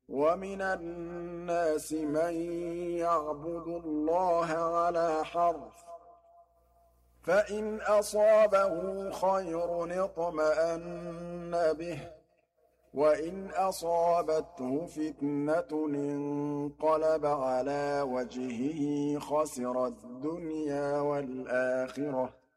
وَمِنَ النَّاسِ مَن يَعْبُدُ اللَّهَ عَلَىٰ حَرْفٍ ۖ فَإِنْ أَصَابَهُ خَيْرٌ اطْمَأَنَّ بِهِ ۖ وَإِنْ أَصَابَتْهُ فِتْنَةٌ انقَلَبَ عَلَىٰ وَجْهِهِ خَسِرَ الدُّنْيَا وَالْآخِرَةَ